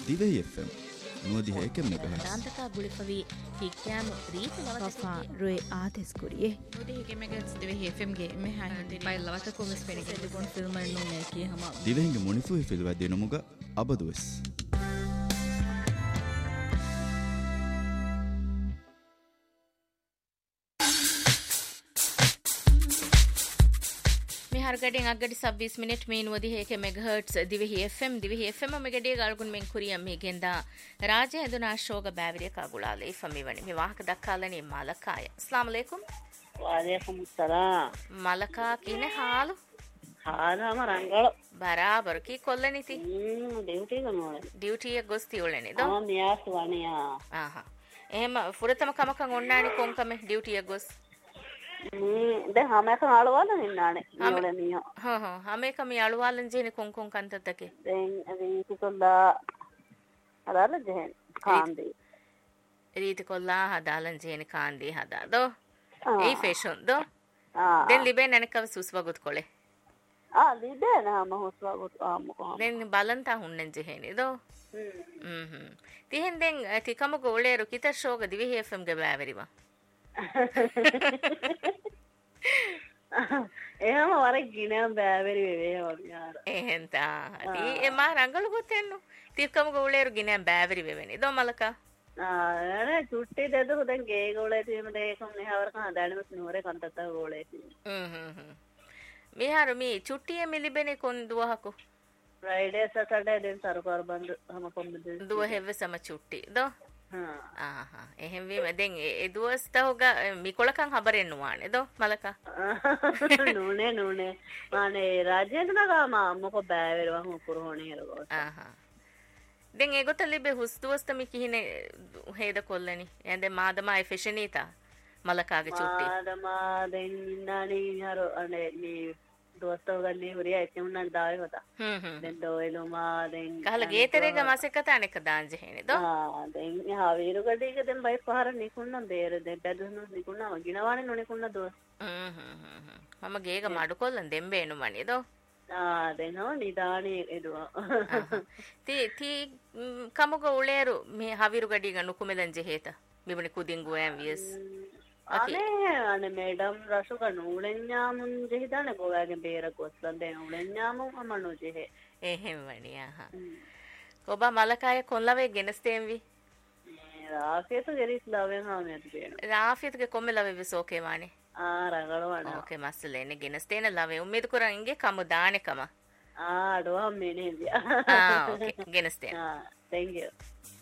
ದಿವೆ FM 101 ದಾಂತಕ ಗುಳಿಫವಿ ಹಿಕ್ಯಾಮ್ ರೀತಿ ಲವತಫಾ Roy ಆತೆಸ್ ಕುರಿಯೆ ನುದಿ ಹಿಗೆ ಮೆಗಸ್ ದಿವೆ FM ಗೆ ಮೆ ಹಾಯಂತೆ by ಲವತ ಕೋಮಸ್ ಪೆನಿಗೆ ಲಿಬೊನ್ film ಅನ್ನು ಮೇಕಿ ಹಮ ದಿವೆ ಹಿಂಗೆ ಮುನಿಫು ಫಿಲ್ವ ದಿನಮುಗ ಅಬದುವೆಸ್ हरगडिंग अगडी 26 मिनिट में नुवदी हेके मेगाहर्ट्ज दिवेही एफएम मेगडी गालगुन मेन कुरियम मेಗೆಂದಾ ರಾಜ ಎದುನ ಶೋಗ ಬ್ಯಾವರಿಯ ಕಾಗುಳಾಲೆ ಫಮಿವಣಿ ವಿವಾಹಕ ದಕ್ಕಾಲನಿ ಮಲಕಾಯ अस्सलाम वालेकुम वालेकुम सलाम मलका किने हाल हाल ರಂಗಳ बराबर की ಕೊಲ್ಲನಿತಿ ಡ್ಯೂಟಿ ಗನೋಳೆ ಡ್ಯೂಟಿ ಯ ಗೊಸ್ತಿ ಒಳೆನೆ ದೋ ಮಿಯಾಸ್ ವಣಿಯಾ ಆಹಾ එහෙම ෆුරතම කමකන් ඔන්නානි කොන්කම ඩියුටි ය ගොස් දැන් හැමක අලවල නින්නානේ නෝලේ මියෝ හා හා හැමක මි අලවලන් ජේනේ කොන් කන්තතකේ දැන් රීති කොල්ලා හදාලා ජෙහෙන් කාන්දේ රීති කොල්ලා හදාලන් ජේනේ කාන්දේ හදා දෝ ඒ ෆැෂන් දෝ ආ දැන් ලිබේ නනකව සුස්වගුත් කොලේ ලිබේ නම හොස්වගුත් ආමකෝ දැන් බලන්තා හුන්නෙන් ජෙහෙනේ දෝ තිහෙන් දැන් තිකම ගෝලේරු කිත ෂෝග දිවිහි එෆ්එම් ගේ බෑවරිවා එහෙම වර ගිනම් බෑවරි වෙවේ වගේ එහෙන්තා ති එමා රංගල ගොතෙන්නු තිකම ගෝලේරු ගිනම් බෑවරි වෙවෙනි දෝ මලකා අනේ චුට්ටි දෙදු දැන් ගේ ගෝලේ තියෙන දෙකම මෙහවර කන දැනමස් නුවරේ කන්තත ගෝලේ මිහාරු මි චුට්ටිය මිලිබෙනේ කොන් දුවහකෝ फ्राइडे सैटरडे दिन सरकार बंद हम कोम्बद दुව හෙව්ව සම චුට්ටි දෝ ආහා එහෙම වීම දැන් ඒ දුවස්ත හොග මිකොලකන් හබරෙන්න වානේ දෝ මලකා නූනේ මානේ රාජේන්ද්‍රනගම මොක බෑවෙරව හු පුරෝණේ හරගෝ ආහා දැන් ඒගොත ලිබේ හුස් දුවස්ත මි කිහිනේ හේද කොල්ලනි එඳ මාදමා එෆෙෂනීතා මලකාගේ චුට්ටි මාදමා දැන් ඉන්නනේ හර අනේ මේ दोस्तों गल्ली हुरिया इतने उन्नत दावे होता देन दोयलो मा देन कहला गेतरेग मासे कताने कदांजे हेने दो हां देन हा वीरु गड्डी के देन बाई पहार निकुन्न बेर देन बेदनु निकुन्न गिनवाने नो निकुन्न दो मम गेग मडुकोल्लन देंबेनु मनी दो देन हो निदानी एदुवा ती कमुग उळेरू मे हाविरु गड्डी ग नुकुमेदन जेहेता बिबनि कुदिंगु एम वियस අනේ මේඩම් රසුක නූලෙන්ඥාමුන් ජෙහිදානේ ගෝයාගේ බේර කොස්ලන් දෙන නූලෙන්ඥාමුන් අමනෝ ජෙහෙ එහෙම වණියා ඔබ මලකාය කොල්ලවේ ගෙනස්තේම්වි රාෆියතු ගෙරිස් ලවෙන් හාමියත් බේන රාෆියතුගේ කොම්මෙ ලවෙ විසෝකේ වානේ රංගලවණ ඕකේ මස්සලේනේ ගෙනස්තේන ලවෙ උම්මේද කුරන් ඉංගේ කම දානේ කම අඩුවා මෙනේ ඕකේ ගෙනස්තේන thank you